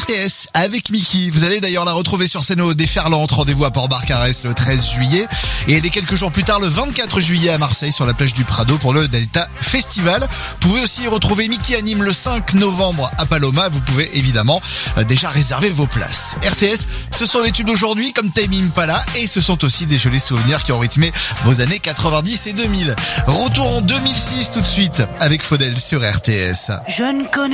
RTS avec Mickey. Vous allez d'ailleurs la retrouver sur scène au Déferlante. Rendez-vous à Port-Barcarès le 13 juillet. Et elle est quelques jours plus tard, le 24 juillet à Marseille, sur la plage du Prado pour le Delta Festival. Vous pouvez aussi retrouver Mickey anime le 5 novembre à Paloma. Vous pouvez évidemment déjà réserver vos places. RTS, ce sont les tubes d'aujourd'hui comme Tame Impala et ce sont aussi des jolis souvenirs qui ont rythmé vos années 90 et 2000. Retour en 2006 tout de suite avec Faudel sur RTS. Je ne connais